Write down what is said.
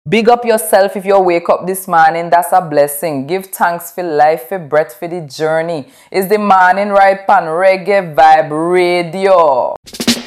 Big up yourself if you wake up this morning. That's a blessing. Give thanks for life, for breath, for the journey. It's the morning right on Reggae Vibe Radio.